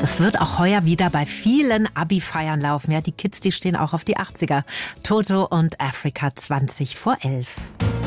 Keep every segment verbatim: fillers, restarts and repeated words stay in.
Es wird auch heuer wieder bei vielen Abi-Feiern laufen. Ja, die Kids, die stehen auch auf die achtziger. Toto und Afrika zwanzig vor elf.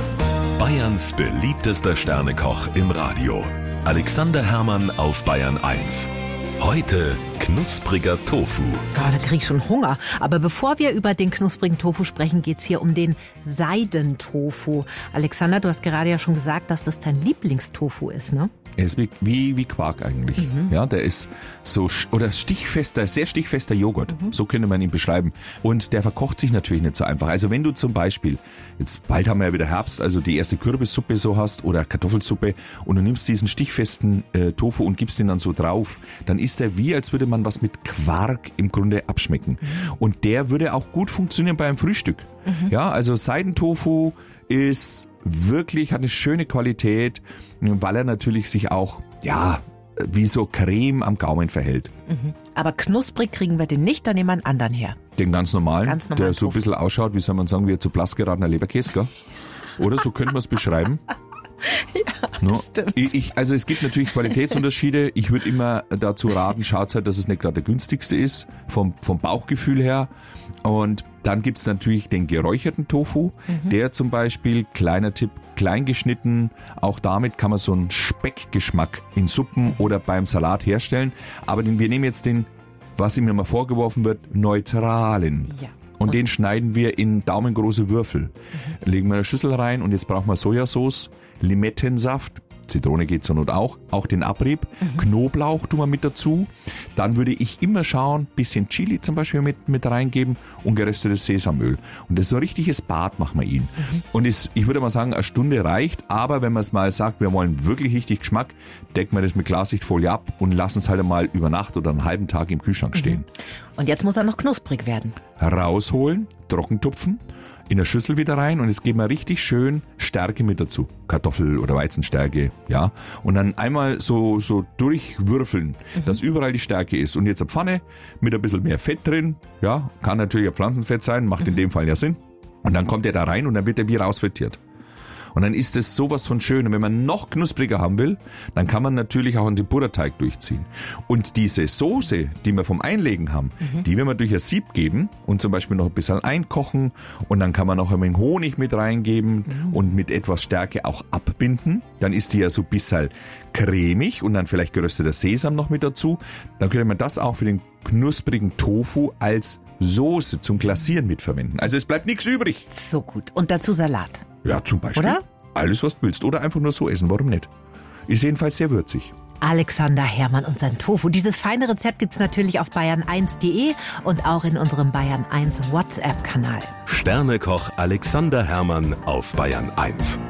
Bayerns beliebtester Sternekoch im Radio. Alexander Herrmann auf Bayern eins. Heute knuspriger Tofu. Oh, da krieg ich schon Hunger. Aber bevor wir über den knusprigen Tofu sprechen, geht's hier um den Seidentofu. Alexander, du hast gerade ja schon gesagt, dass das dein Lieblingstofu ist, ne? Er ist wie, wie, wie Quark eigentlich. Mhm. Ja, der ist so, oder stichfester, sehr stichfester Joghurt. Mhm. So könnte man ihn beschreiben. Und der verkocht sich natürlich nicht so einfach. Also wenn du zum Beispiel, jetzt bald haben wir ja wieder Herbst, also die erste Kürbissuppe so hast oder Kartoffelsuppe und du nimmst diesen stichfesten äh, Tofu und gibst ihn dann so drauf, dann ist der wie, als würde man was mit Quark im Grunde abschmecken. Mhm. Und der würde auch gut funktionieren beim Frühstück. Mhm. Ja, also Seidentofu ist wirklich, hat eine schöne Qualität, weil er natürlich sich auch, ja, wie so Creme am Gaumen verhält. Mhm. Aber knusprig kriegen wir den nicht, dann nehmen wir einen anderen her. Den ganz normalen, ganz normalen der so ein bisschen ausschaut, wie soll man sagen, wie ein zu blass geratener Leberkäse, gell? Oder so könnte man es beschreiben. Ja, no? das stimmt. Ich, also es gibt natürlich Qualitätsunterschiede. Ich würde immer dazu raten, schaut halt, dass es nicht gerade der günstigste ist, vom, vom Bauchgefühl her. Und dann gibt's natürlich den geräucherten Tofu, mhm. der zum Beispiel, kleiner Tipp, klein geschnitten, auch damit kann man so einen Speckgeschmack in Suppen oder beim Salat herstellen. Aber den, wir nehmen jetzt den, was ihm immer vorgeworfen wird, neutralen. Ja. Und den schneiden wir in daumengroße Würfel. Mhm. Legen wir in eine Schüssel rein und jetzt brauchen wir Sojasauce, Limettensaft, Zitrone geht zur Not auch, auch den Abrieb, mhm. Knoblauch tun wir mit dazu. Dann würde ich immer schauen, bisschen Chili zum Beispiel mit, mit reingeben und geröstetes Sesamöl. Und das ist so ein richtiges Bad, machen wir ihn. Mhm. Und ist, ich würde mal sagen, eine Stunde reicht, aber wenn man es mal sagt, wir wollen wirklich richtig Geschmack, decken wir das mit Klarsichtfolie ab und lassen es halt einmal über Nacht oder einen halben Tag im Kühlschrank stehen. Mhm. Und jetzt muss er noch knusprig werden. Rausholen, trockentupfen, in der Schüssel wieder rein und jetzt geben wir richtig schön Stärke mit dazu. Kartoffel- oder Weizenstärke, ja. Und dann einmal so, so durchwürfeln, mhm. dass überall die Stärke ist. Und jetzt eine Pfanne mit ein bisschen mehr Fett drin, ja. Kann natürlich ein Pflanzenfett sein, macht mhm. in dem Fall ja Sinn. Und dann kommt er da rein und dann wird er wie rausfrittiert. Und dann ist es sowas von schön. Und wenn man noch knuspriger haben will, dann kann man natürlich auch den Butterteig durchziehen. Und diese Soße, die wir vom Einlegen haben, mhm. die werden wir durch ein Sieb geben und zum Beispiel noch ein bisschen einkochen. Und dann kann man noch ein wenig Honig mit reingeben mhm. und mit etwas Stärke auch abbinden. Dann ist die ja so ein bisschen cremig und dann vielleicht gerösteter Sesam noch mit dazu. Dann könnte man das auch für den knusprigen Tofu als Soße zum Glasieren mitverwenden. Also es bleibt nichts übrig. So gut. Und dazu Salat. Ja, zum Beispiel. Oder? Alles, was du willst. Oder einfach nur so essen. Warum nicht? Ist jedenfalls sehr würzig. Alexander Herrmann und sein Tofu. Dieses feine Rezept gibt's natürlich auf bayern eins punkt de und auch in unserem Bayern eins WhatsApp-Kanal. Sternekoch Alexander Herrmann auf Bayern eins.